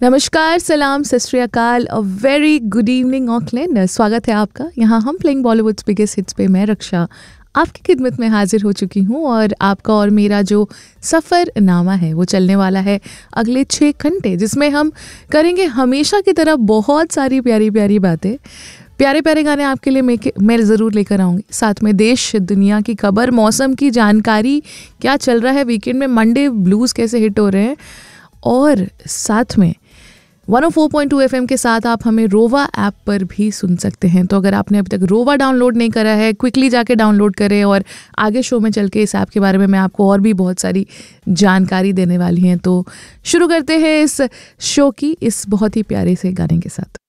नमस्कार, सलाम, सत श्री अकाल, a very good evening Auckland. स्वागत है आपका। यहाँ हम प्लेइंग बॉलीवुड्स बिगेस्ट हिट्स पे मैं रक्षा आपकी खिदमत में हाजिर हो चुकी हूँ और आपका और मेरा जो सफ़रनामा है वो चलने वाला है अगले 6 घंटे, जिसमें हम करेंगे हमेशा की तरह बहुत सारी प्यारी प्यारी बातें। प्यारे प्यारे गाने आपके लिए मैं ज़रूर लेकर आऊँगी। साथ में देश दुनिया की खबर, मौसम की जानकारी, क्या चल रहा है वीकेंड में, मंडे ब्लूज़ कैसे हिट हो रहे हैं, और साथ में 104.2 FM के साथ आप हमें रोवा ऐप पर भी सुन सकते हैं। तो अगर आपने अभी तक रोवा डाउनलोड नहीं करा है, क्विकली जाके डाउनलोड करें। और आगे शो में चल के इस ऐप के बारे में मैं आपको और भी बहुत सारी जानकारी देने वाली हैं। तो शुरू करते हैं इस शो की इस बहुत ही प्यारे से गाने के साथ।